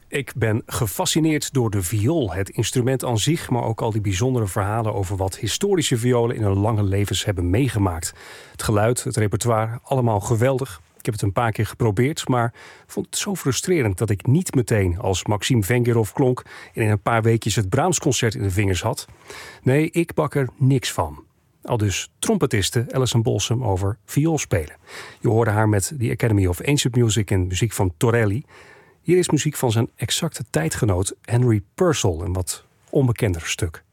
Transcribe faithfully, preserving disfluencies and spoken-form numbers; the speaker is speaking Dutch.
Ik ben gefascineerd door de viool, het instrument aan zich, maar ook al die bijzondere verhalen over wat historische violen in hun lange levens hebben meegemaakt. Het geluid, het repertoire, allemaal geweldig. Ik heb het een paar keer geprobeerd, maar vond het zo frustrerend dat ik niet meteen als Maxime Vengerov klonk en in een paar weekjes het Brahms-concert in de vingers had. Nee, ik bak er niks van. Aldus trompetiste Alison Balsam over viool spelen. Je hoorde haar met The Academy of Ancient Music en muziek van Torelli. Hier is muziek van zijn exacte tijdgenoot Henry Purcell, een wat onbekender stuk.